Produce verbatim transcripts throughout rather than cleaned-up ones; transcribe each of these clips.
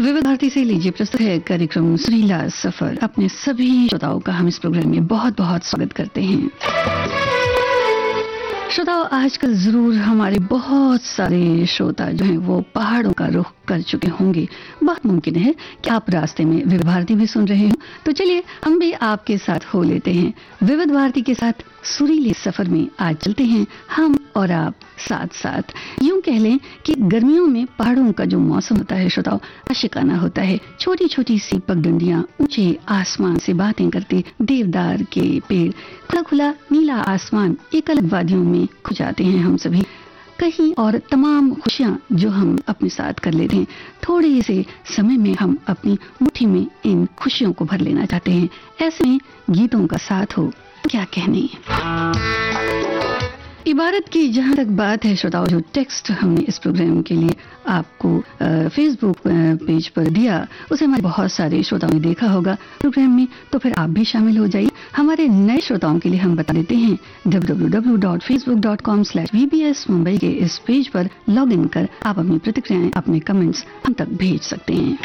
विविध भारती से लीजिए प्रस्तुत है कार्यक्रम सुरीला सफर। अपने सभी श्रोताओं का हम इस प्रोग्राम में बहुत बहुत स्वागत करते हैं। श्रोताओं, आजकल जरूर हमारे बहुत सारे श्रोता जो हैं वो पहाड़ों का रुख कर चुके होंगे। बहुत मुमकिन है कि आप रास्ते में विविध भारती भी सुन रहे हो, तो चलिए हम भी आपके साथ हो लेते हैं। विविध भारती के साथ सुरीले सफर में आज चलते हैं हम और आप साथ साथ। यूं कह लें कि गर्मियों में पहाड़ों का जो मौसम होता है श्रोताओं, आशिकाना होता है। छोटी छोटी सी पगडंडियां ऊंचे आसमान से बातें करते, देवदार के पेड़, खुला खुला नीला आसमान, एक अलग वादियों में खो जाते हैं हम सभी कहीं, और तमाम खुशियां जो हम अपने साथ कर लेते हैं, थोड़े से समय में हम अपनी मुट्ठी में इन खुशियों को भर लेना चाहते हैं। ऐसे में गीतों का साथ हो तो क्या कहने। इबारत की जहां तक बात है श्रोताओं, जो टेक्स्ट हमने इस प्रोग्राम के लिए आपको फेसबुक पेज पर दिया, उसे हमारे बहुत सारे श्रोताओं ने देखा होगा प्रोग्राम में, तो फिर आप भी शामिल हो जाइए। हमारे नए श्रोताओं के लिए हम बता देते हैं, W W W dot Facebook dot com slash we B S Mumbai के इस पेज पर लॉग इन कर आप अपनी प्रतिक्रियाएं, अपने कमेंट्स हम तक भेज सकते हैं।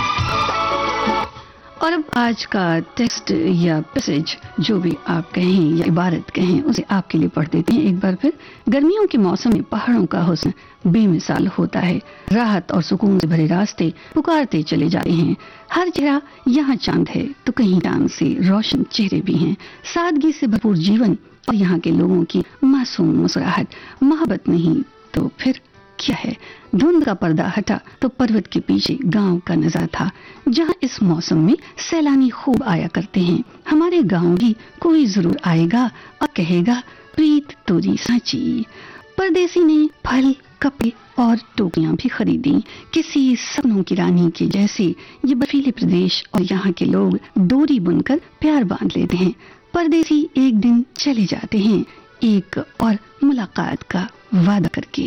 और अब आज का टेक्स्ट या मैसेज जो भी आप कहें या इबारत कहें, उसे आपके लिए पढ़ देते हैं एक बार फिर। गर्मियों के मौसम में पहाड़ों का हुस्न बेमिसाल होता है। राहत और सुकून से भरे रास्ते पुकारते चले जा रहे हैं। हर चेहरा यहाँ चांद है तो कहीं चांद से रोशन चेहरे भी हैं। सादगी से भरपूर जीवन और यहाँ के लोगों की मासूम मुस्कुराहट। मोहब्बत नहीं तो फिर क्या है। धुंध का पर्दा हटा तो पर्वत के पीछे गांव का नजारा था, जहां इस मौसम में सैलानी खूब आया करते हैं। हमारे गांव की कोई जरूर आएगा और कहेगा, प्रीत तोरी साची। परदेसी ने फल, कपड़े और टोपियां भी खरीदी। किसी सपनों की रानी के जैसे ये बर्फीले प्रदेश और यहाँ के लोग डोरी बुनकर प्यार बांध लेते हैं। परदेसी एक दिन चले जाते हैं, एक और मुलाकात का वादा करके।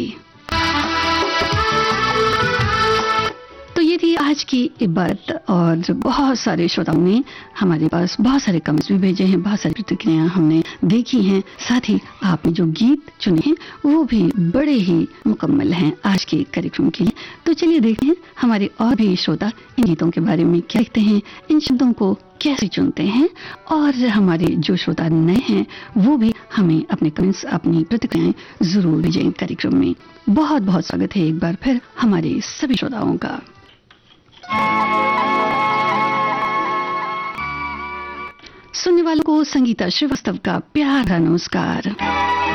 तो ये थी आज की इबारत, और बहुत सारे श्रोताओं ने हमारे पास बहुत सारे कमेंट्स भी भेजे हैं, बहुत सारी प्रतिक्रियाएं हमने देखी हैं। साथ ही आपने जो गीत चुने हैं वो भी बड़े ही मुकम्मल हैं आज के कार्यक्रम के लिए। तो चलिए देखते हैं हमारे और भी श्रोता इन गीतों के बारे में क्या कहते हैं, इन शब्दों को कैसे चुनते हैं, और हमारे जो श्रोता नए हैं वो भी हमें अपने कमेंट्स, अपनी प्रतिक्रियाएं जरूर भेजें कार्यक्रम में। बहुत बहुत स्वागत है एक बार फिर हमारे सभी श्रोताओं का। सुनने वालों को संगीता श्रीवास्तव का प्यारा नमस्कार।